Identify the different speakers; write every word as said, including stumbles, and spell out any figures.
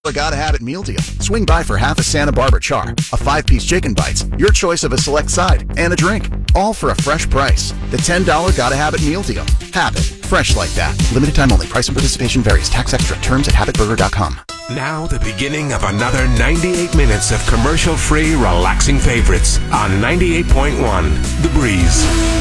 Speaker 1: A Gotta Have It meal deal. Swing by for half a Santa Barbara char, a five-piece chicken bites, your choice of a select side, and a drink. All for a fresh price. The ten dollar Gotta Have It meal deal. Have it. Fresh like that. Limited time only. Price and participation varies. Tax extra. Terms at habit burger dot com.
Speaker 2: Now the beginning of another ninety-eight minutes of commercial-free, relaxing favorites on ninety-eight point one The Breeze.